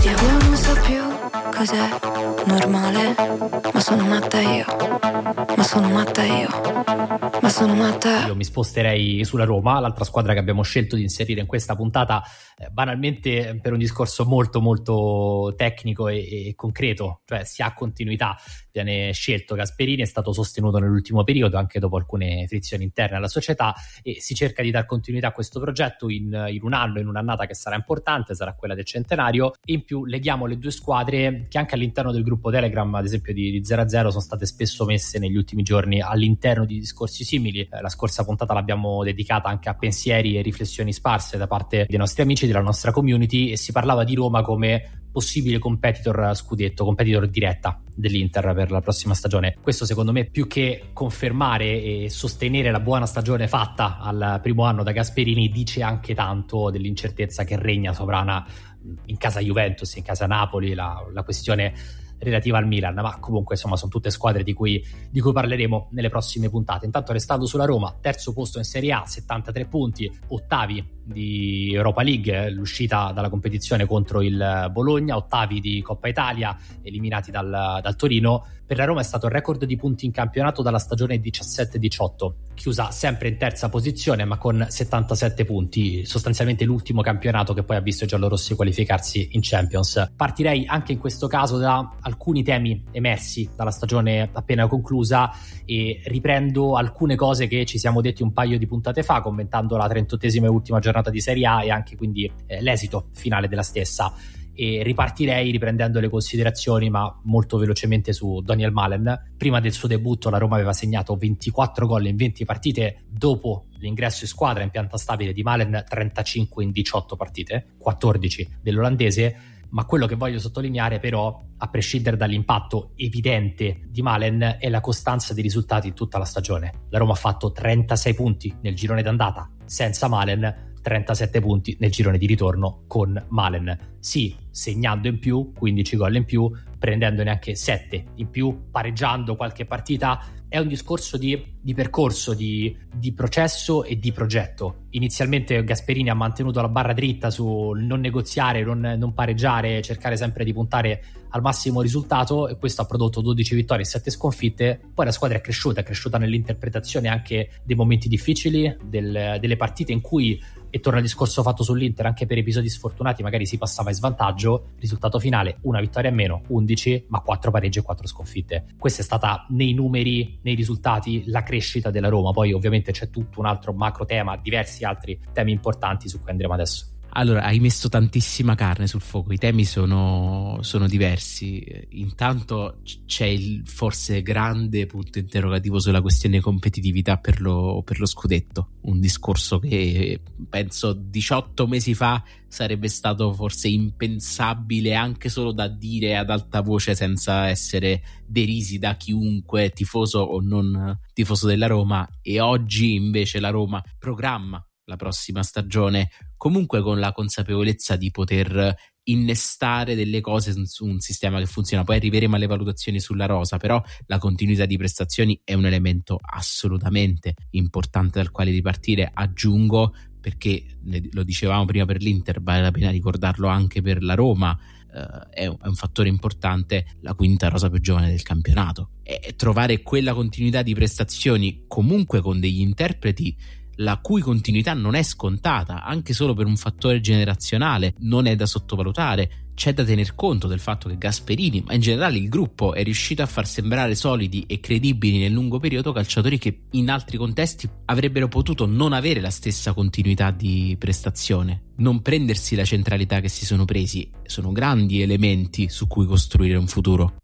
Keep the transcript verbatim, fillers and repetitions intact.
dirlo non so più cos'è normale, ma sono matta io, ma sono matta io, ma sono matta. Io mi sposterei sulla Roma, l'altra squadra che abbiamo scelto di inserire in questa puntata, eh, banalmente per un discorso molto molto tecnico e, e concreto, cioè si ha continuità. Viene scelto Gasperini, è stato sostenuto nell'ultimo periodo anche dopo alcune frizioni interne alla società, e si cerca di dar continuità a questo progetto in, in un anno, in un'annata che sarà importante, sarà quella del centenario. In più leghiamo le due squadre che anche all'interno del gruppo Telegram, ad esempio di, di zero a zero, sono state spesso messe negli ultimi giorni all'interno di discorsi simili. Eh, la scorsa puntata l'abbiamo dedicata anche a pensieri e riflessioni sparse da parte dei nostri amici, della nostra community, e si parlava di Roma come possibile competitor scudetto, competitor diretta dell'Inter per la prossima stagione. Questo secondo me, più che confermare e sostenere la buona stagione fatta al primo anno da Gasperini, dice anche tanto dell'incertezza che regna sovrana in casa Juventus, in casa Napoli, la, la questione relativa al Milan, ma comunque insomma sono tutte squadre di cui, di cui parleremo nelle prossime puntate. Intanto, restando sulla Roma, terzo posto in Serie A, settantatré punti, ottavi di Europa League, l'uscita dalla competizione contro il Bologna, ottavi di Coppa Italia, eliminati dal, dal Torino. Per la Roma è stato il record di punti in campionato dalla stagione diciassette diciotto, chiusa sempre in terza posizione ma con settantasette punti, sostanzialmente l'ultimo campionato che poi ha visto i giallorossi qualificarsi in Champions. Partirei anche in questo caso da alcuni temi emersi dalla stagione appena conclusa e riprendo alcune cose che ci siamo detti un paio di puntate fa, commentando la trentottesima e ultima giornata di Serie A e anche quindi eh, l'esito finale della stessa. E ripartirei riprendendo le considerazioni, ma molto velocemente, su Daniel Malen. Prima del suo debutto la Roma aveva segnato ventiquattro gol in venti partite, dopo l'ingresso in squadra in pianta stabile di Malen trentacinque in diciotto partite, quattordici dell'olandese. Ma quello che voglio sottolineare però, a prescindere dall'impatto evidente di Malen, è la costanza dei risultati in tutta la stagione. La Roma ha fatto trentasei punti nel girone d'andata senza Malen, trentasette punti nel girone di ritorno con Malen. Sì, segnando in più, quindici gol in più, prendendone anche sette in più, pareggiando qualche partita. È un discorso di, di percorso, di, di processo e di progetto. Inizialmente Gasperini ha mantenuto la barra dritta su non negoziare, non, non pareggiare, cercare sempre di puntare al massimo risultato, e questo ha prodotto dodici vittorie e sette sconfitte. Poi la squadra è cresciuta, è cresciuta nell'interpretazione anche dei momenti difficili, del, delle partite in cui, e torna al discorso fatto sull'Inter, anche per episodi sfortunati magari si passava in svantaggio. Risultato finale: una vittoria in meno, undici, ma quattro pareggi e quattro sconfitte. Questa è stata, nei numeri, nei risultati, la crescita della Roma. Poi ovviamente c'è tutto un altro macro tema, diversi altri temi importanti su cui andremo adesso. Allora, hai messo tantissima carne sul fuoco, i temi sono, sono diversi. Intanto c'è il forse grande punto interrogativo sulla questione competitività per lo, per lo scudetto, un discorso che penso diciotto mesi fa sarebbe stato forse impensabile anche solo da dire ad alta voce senza essere derisi da chiunque, tifoso o non tifoso della Roma, e oggi invece la Roma programma la prossima stagione comunque con la consapevolezza di poter innestare delle cose su un sistema che funziona. Poi arriveremo alle valutazioni sulla rosa, però la continuità di prestazioni è un elemento assolutamente importante dal quale ripartire. Aggiungo, perché lo dicevamo prima per l'Inter, vale la pena ricordarlo anche per la Roma, Uh, è, un, è un fattore importante, la quinta rosa più giovane del campionato, e trovare quella continuità di prestazioni comunque con degli interpreti la cui continuità non è scontata, anche solo per un fattore generazionale, non è da sottovalutare. C'è da tener conto del fatto che Gasperini, ma in generale il gruppo, è riuscito a far sembrare solidi e credibili nel lungo periodo calciatori che in altri contesti avrebbero potuto non avere la stessa continuità di prestazione, non prendersi la centralità che si sono presi. Sono grandi elementi su cui costruire un futuro.